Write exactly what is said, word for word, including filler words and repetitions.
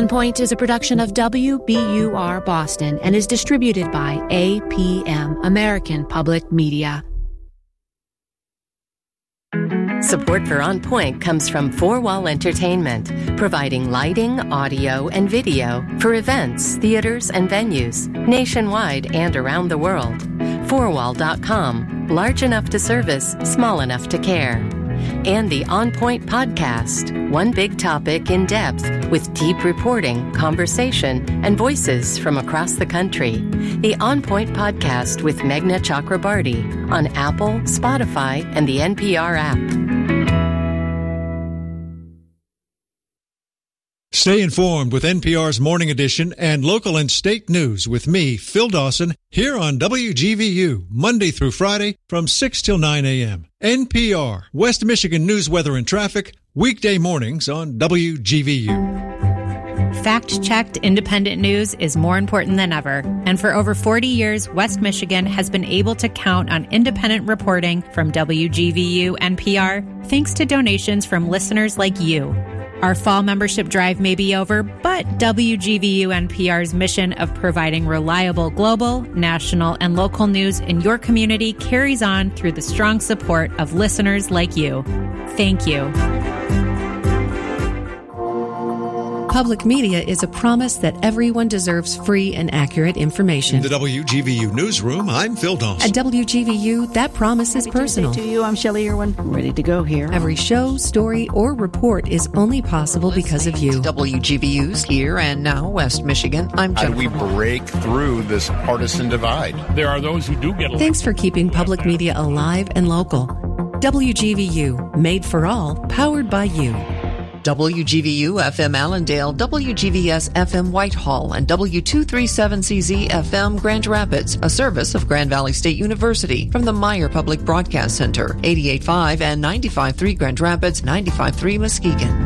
On Point is a production of W B U R Boston and is distributed by A P M, American Public Media. Support for On Point comes from Four Wall Entertainment, providing lighting, audio, and video for events, theaters, and venues nationwide and around the world. four wall dot com, large enough to service, small enough to care. And the On Point podcast, one big topic in depth with deep reporting, conversation, and voices from across the country. The On Point podcast with Meghna Chakrabarty on Apple, Spotify, and the N P R app. Stay informed with N P R's Morning Edition and local and state news with me, Phil Dawson, here on W G V U, Monday through Friday from six till nine a.m. N P R, West Michigan News, Weather, and Traffic, weekday mornings on W G V U. Fact-checked independent news is more important than ever. And for over forty years, West Michigan has been able to count on independent reporting from W G V U N P R thanks to donations from listeners like you. Our fall membership drive may be over, but W G V U N P R's mission of providing reliable global, national, and local news in your community carries on through the strong support of listeners like you. Thank you. Public media is a promise that everyone deserves free and accurate information. In the W G V U newsroom, I'm Phil Dawson. At W G V U, that promise is personal. To you, I'm Shelley Irwin. I'm ready to go here. Every show, story, or report is only possible because of you. W G V U's Here and Now, West Michigan. I'm Jennifer. How do we break through this partisan divide? There are those who do get. Thanks for keeping public media alive and local. W G V U, made for all, powered by you. W G V U F M Allendale, W G V S F M Whitehall, and W two thirty-seven C Z F M Grand Rapids, a service of Grand Valley State University from the Meyer Public Broadcast Center, eighty-eight point five and ninety-five point three Grand Rapids, ninety-five point three Muskegon.